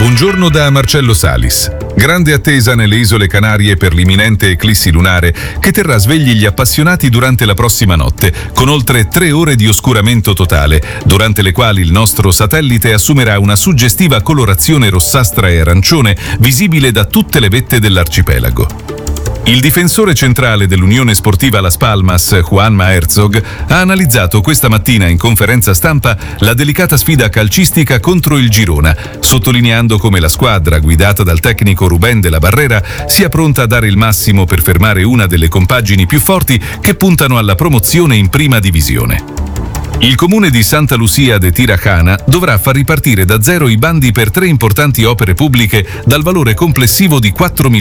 Buongiorno da Marcello Salis. Grande attesa nelle isole Canarie per l'imminente eclissi lunare che terrà svegli gli appassionati durante la prossima notte, con oltre 3 ore di oscuramento totale, durante le quali il nostro satellite assumerà una suggestiva colorazione rossastra e arancione visibile da tutte le vette dell'arcipelago. Il difensore centrale dell'Unione Sportiva Las Palmas, Juanma Herzog, ha analizzato questa mattina in conferenza stampa la delicata sfida calcistica contro il Girona, sottolineando come la squadra, guidata dal tecnico Rubén de la Barrera, sia pronta a dare il massimo per fermare una delle compagini più forti che puntano alla promozione in prima divisione. Il comune di Santa Lucia de Tirajana dovrà far ripartire da zero i bandi per 3 importanti opere pubbliche dal valore complessivo di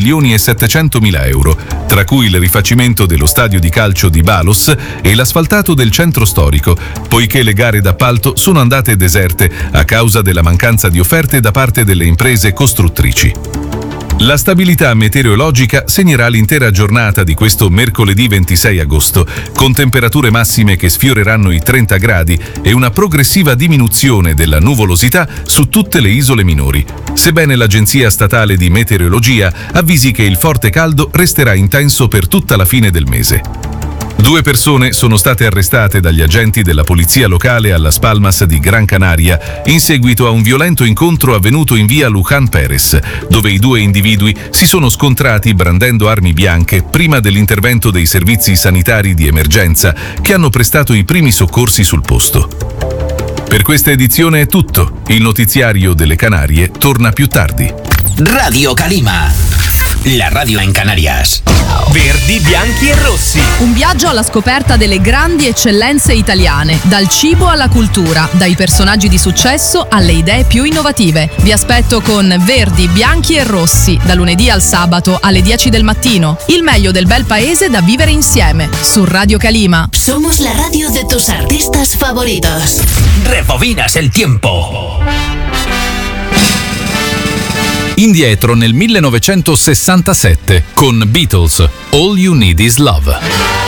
4.700.000 euro, tra cui il rifacimento dello stadio di calcio di Balos e l'asfaltato del centro storico, poiché le gare d'appalto sono andate deserte a causa della mancanza di offerte da parte delle imprese costruttrici. La stabilità meteorologica segnerà l'intera giornata di questo mercoledì 26 agosto, con temperature massime che sfioreranno i 30 gradi e una progressiva diminuzione della nuvolosità su tutte le isole minori, sebbene l'Agenzia Statale di Meteorologia avvisi che il forte caldo resterà intenso per tutta la fine del mese. 2 persone sono state arrestate dagli agenti della polizia locale a Las Palmas di Gran Canaria in seguito a un violento incontro avvenuto in via Luján Pérez, dove i 2 individui si sono scontrati brandendo armi bianche prima dell'intervento dei servizi sanitari di emergenza che hanno prestato i primi soccorsi sul posto. Per questa edizione è tutto. Il notiziario delle Canarie torna più tardi. Radio Calima, la radio in Canarias. Verdi, bianchi e rossi. Un viaggio alla scoperta delle grandi eccellenze italiane, dal cibo alla cultura, dai personaggi di successo alle idee più innovative. Vi aspetto con Verdi, bianchi e rossi, da lunedì al sabato alle 10 del mattino. Il meglio del bel paese da vivere insieme, su Radio Calima. Somos la radio de tus artistas favoritos. Rebobinas el tiempo. Indietro nel 1967 con Beatles, All You Need Is Love.